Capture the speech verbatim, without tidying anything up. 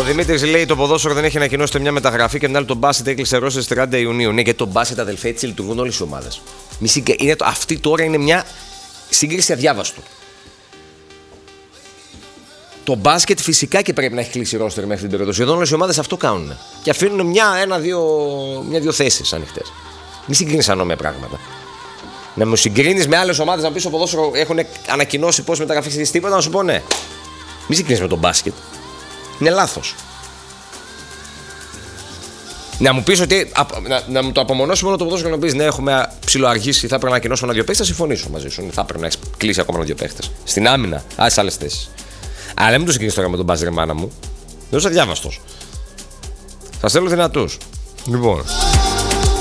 Δημήτρης λέει: το ποδόσφαιρο δεν έχει ανακοινώσει μια μεταγραφή και την άλλη το μπάσκετ έκλεισε ρόστερ στις τριάντα Ιουνίου. Ναι, γιατί το μπάσκετ, αδελφέ, έτσι λειτουργούν όλες οι ομάδες. Αυτή τώρα είναι μια σύγκριση αδιάβαστου. Το μπάσκετ φυσικά και πρέπει να έχει κλείσει ρόστερ μέχρι την περίοδο. Σχεδόν όλες οι ομάδες αυτό κάνουν. Και αφήνουν μια, ένα, δύο, μια, δύο θέσεις ανοιχτές. Μην συγκρίνεις ανώμια πράγματα. Να μου συγκρίνεις με άλλες ομάδες, να πεις στο ποδόσφαιρο έχουν ανακοινώσει πώς μεταγραφή τίποτα, να σου πω ναι. Μην συγκρίνεις με το μπάσκετ. Είναι λάθος. Να μου πεις ότι. Να, να μου το απομονώσει μόνο το ποδόσφαιρο και να πεις ναι, έχουμε ψιλοαργήσει, θα πρέπει να ανακοινώσουμε ένα-δύο παίχτες. Θα συμφωνήσω μαζί σου. Θα πρέπει να έχει κλείσει ακόμα ένα-δύο παίχτες. Στην άμυνα, άλλες άλλες θέσεις. Αλλά μην το συγκρίνεις τώρα με τον μπάσκετ, μάνα μου. Δεν είσαι αδιάβαστος. Σας θέλω δυνατούς. Λοιπόν.